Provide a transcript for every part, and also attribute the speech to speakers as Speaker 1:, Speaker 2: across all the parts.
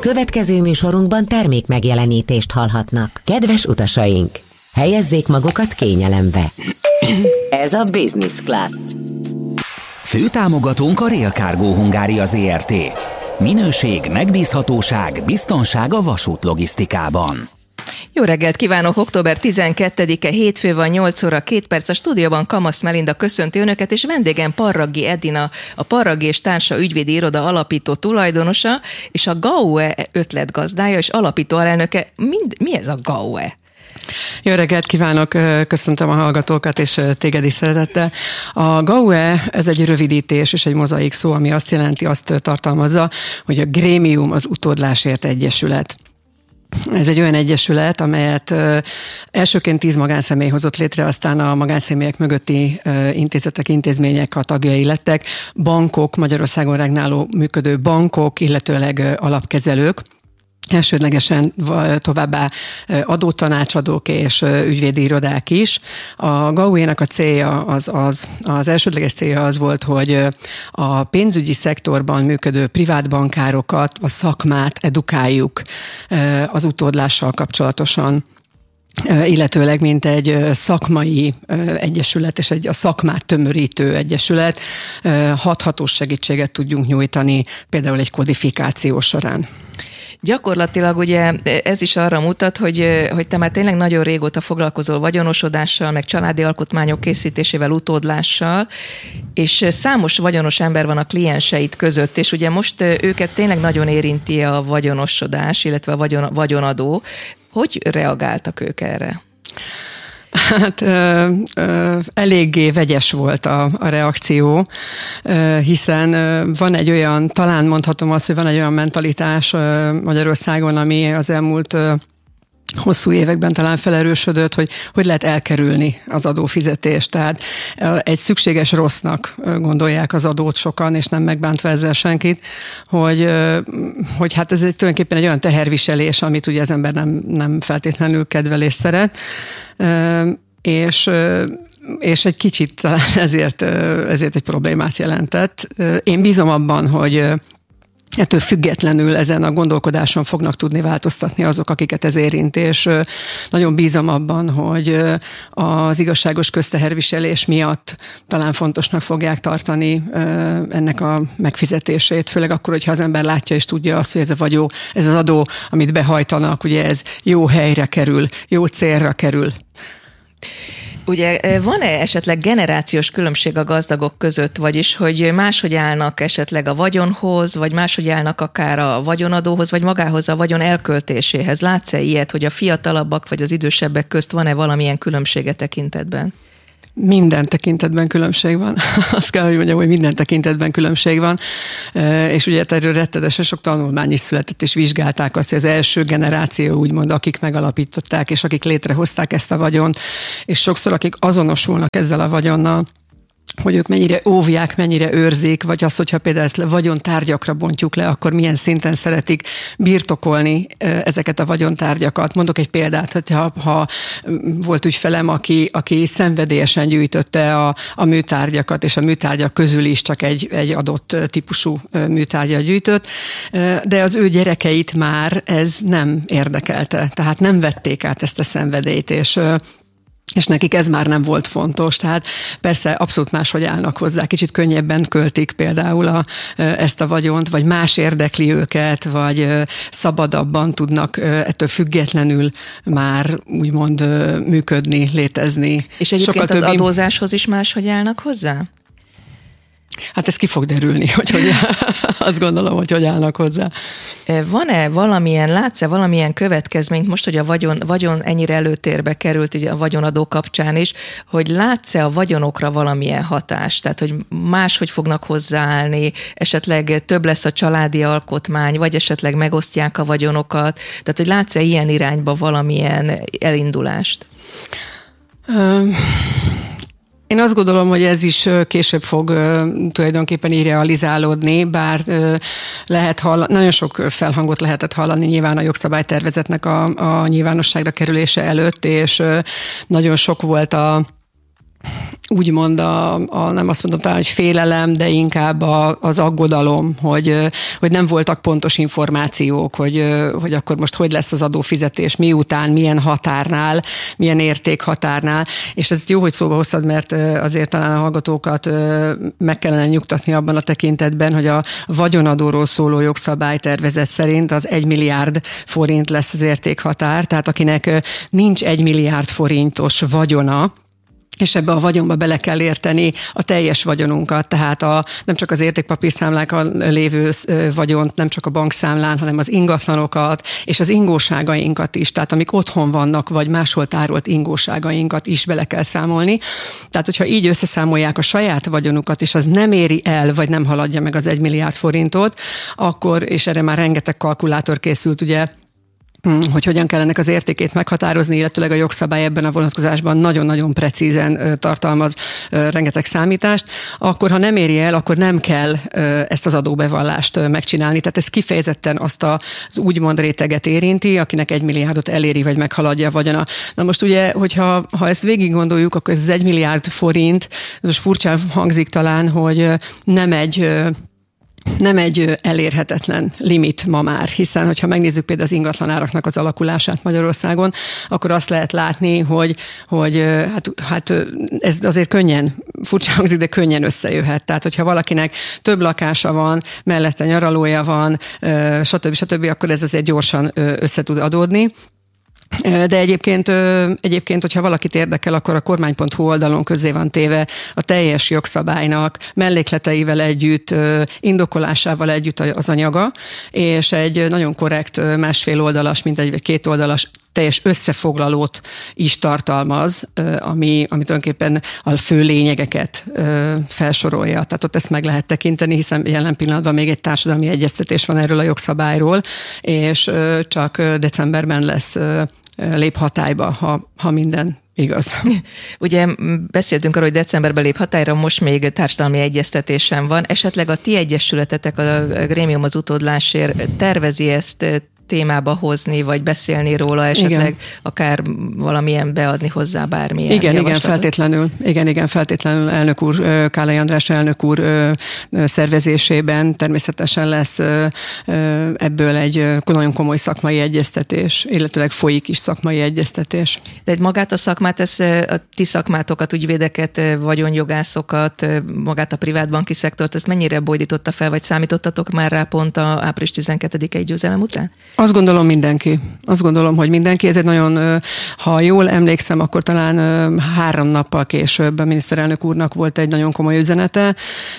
Speaker 1: Következő műsorunkban termék megjelenítést hallhatnak. Kedves utasaink, helyezzék magukat kényelembe. Ez a Business Class.
Speaker 2: Főtámogatónk a Rail Cargo Hungária Zrt. Minőség, megbízhatóság, biztonság a vasútlogisztikában.
Speaker 3: Jó reggelt kívánok! Október 12-e hétfő van, 8 óra 2 perc. A stúdióban Kamasz Melinda köszönti önöket, és vendégem Parragi Edina, a Parragi és Társa ügyvédi iroda alapító tulajdonosa, és a GAUE ötletgazdája és alapító alelnöke. Mi ez a GAUE?
Speaker 4: Jó reggelt kívánok, köszöntöm a hallgatókat, és téged is szeretettel. A GAUE, ez egy rövidítés és egy mozaik szó, ami azt jelenti, azt tartalmazza, hogy a Grémium az utódlásért egyesület. Ez egy olyan egyesület, amelyet elsőként 10 magánszemély hozott létre, aztán a magánszemélyek mögötti intézetek, intézmények a tagjai lettek, bankok, Magyarországon regnáló működő bankok, illetőleg alapkezelők, elsődlegesen továbbá adótanácsadók és ügyvédi irodák is. A GAUE-nak a célja az elsődleges célja az volt, hogy a pénzügyi szektorban működő privát bankárokat, a szakmát edukáljuk az utódlással kapcsolatosan, illetőleg mint egy szakmai egyesület és a szakmát tömörítő egyesület hathatós segítséget tudjunk nyújtani például egy kodifikáció során.
Speaker 3: Gyakorlatilag ugye ez is arra mutat, hogy te már tényleg nagyon régóta foglalkozol vagyonosodással, meg családi alkotmányok készítésével, utódlással, és számos vagyonos ember van a klienseid között, és ugye most őket tényleg nagyon érinti a vagyonosodás, illetve a vagyonadó. Hogy reagáltak ők erre?
Speaker 4: Hát eléggé vegyes volt a reakció, hiszen van egy olyan, talán mondhatom azt, hogy van egy olyan mentalitás Magyarországon, ami az elmúlt hosszú években talán felerősödött, hogy lehet elkerülni az adófizetést. Tehát egy szükséges rossznak gondolják az adót sokan, és nem megbántva ezzel senkit, hogy hát ez tulajdonképpen egy olyan teherviselés, amit ugye az ember nem feltétlenül kedvel és szeret, és egy kicsit talán ezért egy problémát jelentett. Én bízom abban, hogy ettől függetlenül ezen a gondolkodáson fognak tudni változtatni azok, akiket ez érint, és nagyon bízom abban, hogy az igazságos közteherviselés miatt talán fontosnak fogják tartani ennek a megfizetését, főleg akkor, hogyha az ember látja és tudja azt, hogy ez az adó, amit behajtanak, ugye ez jó helyre kerül, jó célra kerül.
Speaker 3: Ugye van-e esetleg generációs különbség a gazdagok között, vagyis hogy máshogy állnak esetleg a vagyonhoz, vagy máshogy állnak akár a vagyonadóhoz, vagy magához a vagyon elköltéséhez? Látsz-e ilyet, hogy a fiatalabbak vagy az idősebbek közt van-e valamilyen különbsége tekintetben?
Speaker 4: Minden tekintetben különbség van. Azt kell, hogy mondjam, hogy minden tekintetben különbség van. És ugye erről rettenetesen sok tanulmány is született, és vizsgálták azt, hogy az első generáció, úgymond, akik megalapították, és akik létrehozták ezt a vagyont, és sokszor akik azonosulnak ezzel a vagyonnal, hogy ők mennyire óvják, mennyire őrzik, vagy az, hogyha például ezt vagyontárgyakra bontjuk le, akkor milyen szinten szeretik birtokolni ezeket a vagyontárgyakat. Mondok egy példát, hogy ha volt ügyfelem, aki szenvedélyesen gyűjtötte a műtárgyakat, és a műtárgyak közül is csak egy adott típusú műtárgyat gyűjtött, de az ő gyerekeit már ez nem érdekelte, tehát nem vették át ezt a szenvedélyt, és nekik ez már nem volt fontos, tehát persze abszolút máshogy állnak hozzá, kicsit könnyebben költik például ezt a vagyont, vagy más érdekli őket, vagy szabadabban tudnak ettől függetlenül már úgymond működni, létezni.
Speaker 3: És egyébként az adózáshoz is máshogy állnak hozzá?
Speaker 4: Hát ez ki fog derülni, hogy azt gondolom, hogy állnak hozzá.
Speaker 3: Van-e látsz-e valamilyen következményt most, hogy a vagyon ennyire előtérbe került, ugye a vagyonadó kapcsán is, hogy látsz-e a vagyonokra valamilyen hatást? Tehát, hogy máshogy fognak hozzáállni, esetleg több lesz a családi alkotmány, vagy esetleg megosztják a vagyonokat? Tehát, hogy látsz-e ilyen irányba valamilyen elindulást?
Speaker 4: Én azt gondolom, hogy ez is később fog tulajdonképpen így realizálódni, bár nagyon sok felhangot lehetett hallani nyilván a jogszabálytervezetnek a nyilvánosságra kerülése előtt, és nagyon sok volt úgymond nem azt mondom talán, hogy félelem, de inkább az aggodalom, hogy nem voltak pontos információk, hogy akkor most hogy lesz az adófizetés, miután, milyen határnál, milyen értékhatárnál, és ez jó, hogy szóba hoztad, mert azért talán a hallgatókat meg kellene nyugtatni abban a tekintetben, hogy a vagyonadóról szóló jogszabálytervezet szerint az 1 milliárd forint lesz az értékhatár, tehát akinek nincs 1 milliárd forintos vagyona, és ebbe a vagyonba bele kell érteni a teljes vagyonunkat, tehát nem csak az értékpapírszámlákon lévő vagyont, nem csak a bankszámlán, hanem az ingatlanokat és az ingóságainkat is, tehát amik otthon vannak, vagy máshol tárolt ingóságainkat is bele kell számolni. Tehát, hogyha így összeszámolják a saját vagyonukat, és az nem éri el, vagy nem haladja meg az 1 milliárd forintot, akkor, és erre már rengeteg kalkulátor készült, ugye, hogy hogyan kell ennek az értékét meghatározni, illetőleg a jogszabály ebben a vonatkozásban nagyon-nagyon precízen tartalmaz rengeteg számítást, akkor ha nem éri el, akkor nem kell ezt az adóbevallást megcsinálni. Tehát ez kifejezetten azt az úgymond réteget érinti, akinek 1 milliárdot eléri, vagy meghaladja a vagyona. Na most ugye, hogyha ezt végig gondoljuk, akkor ez az 1 milliárd forint, ez most furcsán hangzik talán, hogy nem egy elérhetetlen limit ma már, hiszen hogyha megnézzük például az ingatlanáraknak az alakulását Magyarországon, akkor azt lehet látni, hogy ez azért könnyen, furcsa hangzik, de könnyen összejöhet. Tehát, hogyha valakinek több lakása van, mellette nyaralója van, stb., akkor ez azért gyorsan össze tud adódni. De egyébként, hogyha valakit érdekel, akkor a kormány.hu oldalon közzé van téve a teljes jogszabálynak mellékleteivel együtt, indokolásával együtt az anyaga, és egy nagyon korrekt 1,5 oldalas, mintegy vagy 2 oldalas teljes összefoglalót is tartalmaz, ami tulajdonképpen a fő lényegeket felsorolja. Tehát ott ezt meg lehet tekinteni, hiszen jelen pillanatban még egy társadalmi egyeztetés van erről a jogszabályról, és csak decemberben lép hatályba, ha minden igaz.
Speaker 3: Ugye beszéltünk arról, hogy decemberben lép hatályra, most még társadalmi egyeztetésen van. Esetleg a ti egyesületetek, a Grémium az utódlásért tervezi ezt témába hozni, vagy beszélni róla, esetleg igen. Akár valamilyen beadni hozzá bármilyen
Speaker 4: Igen, feltétlenül. Igen, feltétlenül elnök úr, Kálai András elnök úr szervezésében természetesen lesz ebből egy nagyon komoly szakmai egyeztetés, illetőleg folyik is szakmai egyeztetés.
Speaker 3: De egy magát a szakmát, a ti szakmátokat, ügyvédeket, vagyonjogászokat, magát a privátbanki szektort, ezt mennyire bojdította fel, vagy számítottatok már rá pont a április 12-i győzelem után?
Speaker 4: Azt gondolom, hogy mindenki. Ez egy nagyon, ha jól emlékszem, akkor talán 3 nappal később a miniszterelnök úrnak volt egy nagyon komoly üzenete,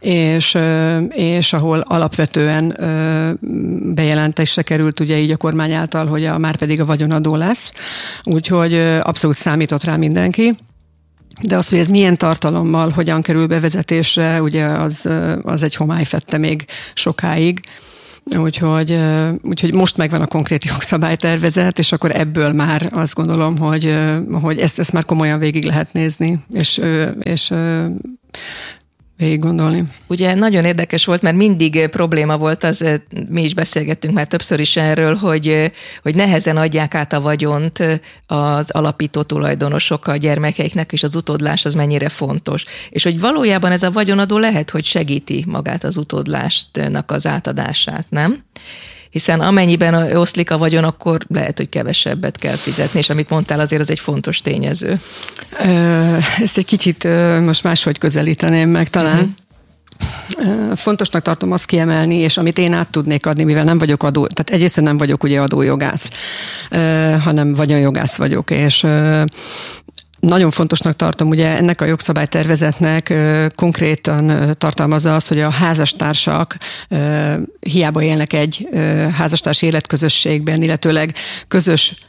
Speaker 4: és ahol alapvetően bejelentésre került ugye így a kormány által, hogy már pedig a vagyonadó lesz. Úgyhogy abszolút számított rá mindenki. De az, hogy ez milyen tartalommal, hogyan kerül bevezetésre, ugye az egy homály fedte még sokáig. Úgyhogy most megvan a konkrét jogszabálytervezet, és akkor ebből már azt gondolom, hogy ezt már komolyan végig lehet nézni, és végig gondolni.
Speaker 3: Ugye nagyon érdekes volt, mert mindig probléma volt, mi is beszélgettünk már többször is erről, hogy nehezen adják át a vagyont az alapító tulajdonosok a gyermekeiknek, és az utódlás az mennyire fontos. És hogy valójában ez a vagyonadó lehet, hogy segíti magát az utódlásnak az átadását, nem? Hiszen amennyiben oszlik a vagyon, akkor lehet, hogy kevesebbet kell fizetni, és amit mondtál, azért az egy fontos tényező.
Speaker 4: Ezt egy kicsit most máshogy közelíteném meg talán. Fontosnak tartom azt kiemelni, és amit én át tudnék adni, mivel nem vagyok tehát egyrészt nem vagyok ugye adójogász, hanem vagyonjogász vagyok, és nagyon fontosnak tartom, ugye ennek a jogszabálytervezetnek konkrétan tartalmazza azt, hogy a házastársak hiába élnek egy házastársi életközösségben, illetőleg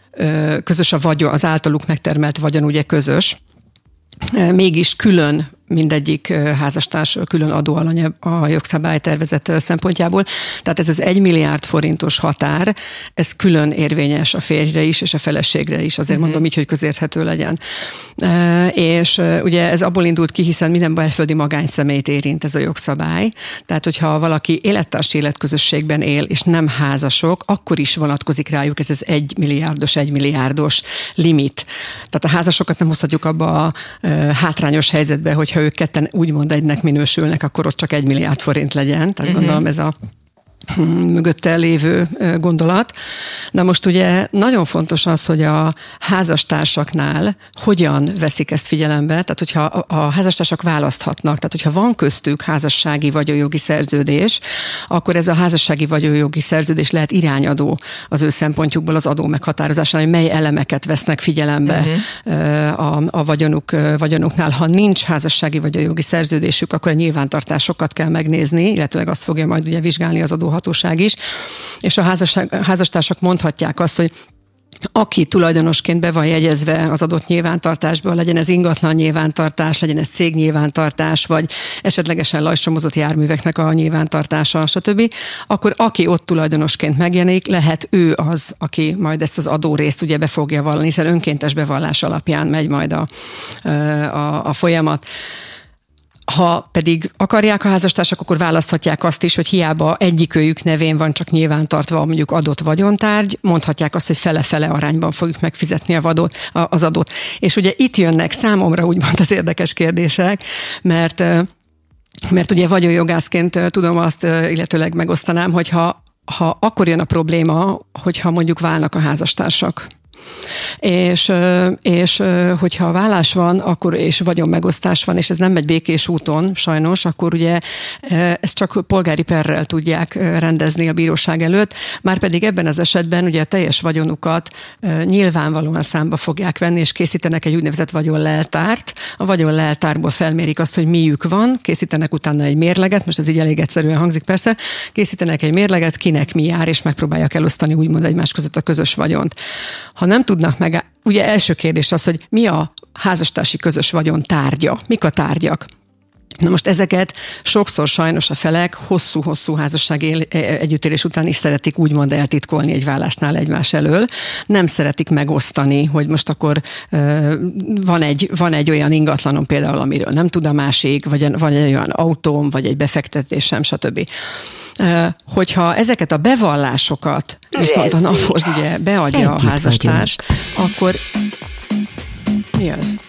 Speaker 4: közös a vagyon, az általuk megtermelt vagyon ugye közös, mégis külön mindegyik házastárs külön adóalany a jogszabálytervezet szempontjából. Tehát ez az 1 milliárd forintos határ, ez külön érvényes a férjre is, és a feleségre is. Azért mondom így, hogy közérthető legyen. És ugye ez abból indult ki, hiszen minden belföldi magánszemélyt érint ez a jogszabály. Tehát, hogyha valaki élettársi életközösségben él, és nem házasok, akkor is vonatkozik rájuk ez az 1 milliárdos limit. Tehát a házasokat nem hozhatjuk abba a hátrányos helyzetbe, hogyha ők ketten úgymond egynek minősülnek, akkor ott csak 1 milliárd forint legyen. Tehát gondolom ez a mögötte lévő gondolat. De most ugye nagyon fontos az, hogy a házastársaknál hogyan veszik ezt figyelembe, tehát hogyha a házastársak választhatnak, tehát hogyha van köztük házassági vagyonjogi szerződés, akkor ez a házassági vagyonjogi szerződés lehet irányadó az ő szempontjukból az adó meghatározásánál, hogy mely elemeket vesznek figyelembe a vagyonuknál. Ha nincs házassági vagyonjogi szerződésük, akkor a nyilvántartásokat kell megnézni, illetve azt fogja majd ugye vizsgálni az adóhatóság is, és a házastársak mondhatják azt, hogy aki tulajdonosként be van jegyezve az adott nyilvántartásba, legyen ez ingatlan nyilvántartás, legyen ez cég nyilvántartás, vagy esetlegesen lajstromozott járműveknek a nyilvántartása, stb., akkor aki ott tulajdonosként megjelenik, lehet ő az, aki majd ezt az adórészt ugye be fogja vallani, hiszen önkéntes bevallás alapján megy majd a folyamat. Ha pedig akarják a házastársak, akkor választhatják azt is, hogy hiába egyikőjük nevén van csak nyilvántartva mondjuk adott vagyontárgy, mondhatják azt, hogy fele-fele arányban fogjuk megfizetni az adót. És ugye itt jönnek számomra úgymond az érdekes kérdések, mert ugye vagyonjogászként tudom azt, illetőleg megosztanám, hogy ha akkor jön a probléma, hogyha mondjuk válnak a házastársak. És hogyha vállás van, akkor és vagyonmegosztás van, és ez nem megy békés úton, sajnos, akkor ugye ezt csak polgári perrel tudják rendezni a bíróság előtt, márpedig ebben az esetben ugye a teljes vagyonukat nyilvánvalóan számba fogják venni, és készítenek egy úgynevezett vagyonleltárt. A vagyonleltárból felmérik azt, hogy miük van, készítenek utána egy mérleget, most ez így elég egyszerűen hangzik persze, készítenek egy mérleget, kinek mi jár, és megpróbálják elosztani úgymond egymás között a közös vagyont. Ha nem tudnak meg, ugye első kérdés az, hogy mi a házastársi közös vagyon tárgya, mik a tárgyak. Na most ezeket sokszor sajnos a felek hosszú-hosszú házassági együttélés után is szeretik úgymond eltitkolni egy vállásnál egymás elől. Nem szeretik megosztani, hogy most akkor van egy olyan ingatlanom például, amiről nem tud a másik, vagy van egy olyan autóm, vagy egy befektetésem, stb. Hogyha ezeket a bevallásokat viszont a NAV-hoz ugye beadja a házastárs, akkor mi az?